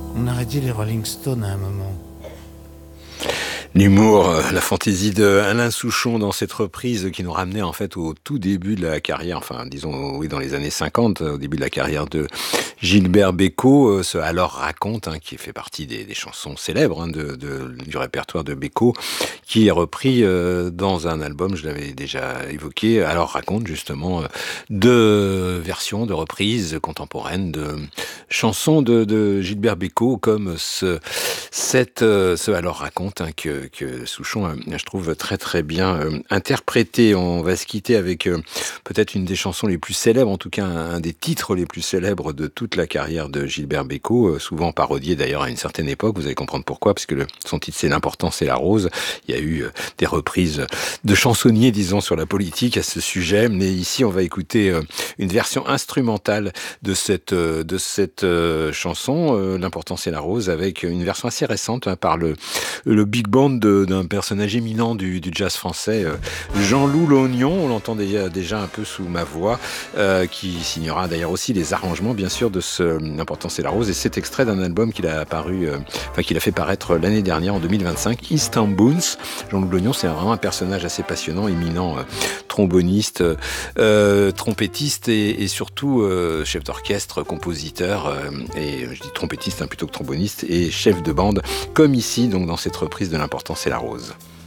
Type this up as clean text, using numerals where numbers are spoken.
On aurait dit les Rolling Stones à un moment. L'humour, la fantaisie de Alain Souchon dans cette reprise qui nous ramenait en fait au tout début de la carrière, enfin disons oui dans les années 50, au début de la carrière de Gilbert Bécaud, ce Alors raconte, qui fait partie des chansons célèbres du répertoire de Bécaud, qui est repris dans un album, je l'avais déjà évoqué, Alors raconte justement deux versions, de reprises contemporaines de chansons de Gilbert Bécaud, comme ce Alors raconte que Souchon a, je trouve, très très bien interprété. On va se quitter avec peut-être une des chansons les plus célèbres, en tout cas un des titres les plus célèbres de toute la carrière de Gilbert Bécaud, souvent parodié d'ailleurs à une certaine époque. Vous allez comprendre pourquoi, parce que son titre c'est L'important c'est la rose. Il y a eu des reprises de chansonniers, disons, sur la politique à ce sujet, mais ici on va écouter une version instrumentale de cette chanson, L'important c'est la rose, avec une version assez récente par le big band d'un personnage éminent du jazz français, Jean-Loup Lognon. On l'entend déjà un peu sous ma voix, qui signera d'ailleurs aussi les arrangements, bien sûr, de ce L'important c'est la rose. Et c'est extrait d'un album qu'il a fait paraître l'année dernière, en 2025, Istanbuls. Jean-Loup Lognon, c'est vraiment un personnage assez passionnant, éminent, tromboniste, trompettiste et surtout chef d'orchestre, compositeur, et je dis trompettiste plutôt que tromboniste, et chef de bande, comme ici, donc dans cette reprise de L'important c'est la rose.